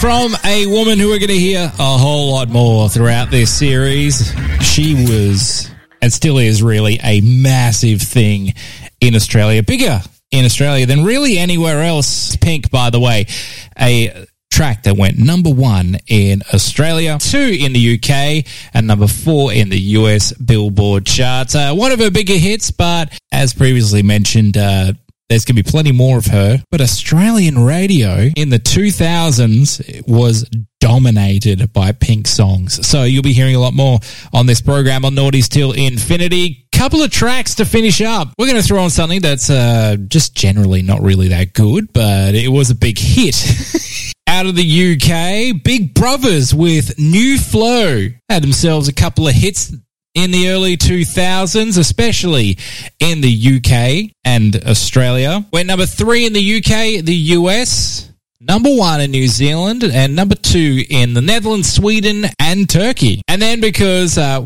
from a woman who we're going to hear a whole lot more throughout this series. She was, and still is really, a massive thing in Australia. Bigger in Australia than really anywhere else. Pink, by the way, a track that went number 1 in Australia, 2 in the UK, and number 4 in the US Billboard charts. One of her bigger hits, but as previously mentioned, there's going to be plenty more of her. But Australian radio in the 2000s was dominated by Pink songs. So you'll be hearing a lot more on this program on Naughties Till Infinity. Couple of tracks to finish up. We're going to throw on something that's just generally not really that good, but it was a big hit. Out of the UK, Big Brothers with New Flow had themselves a couple of hits in the early 2000s, especially in the UK and Australia. Went number 3 in the UK, the US, number 1 in New Zealand, and number 2 in the Netherlands, Sweden, and Turkey. And then because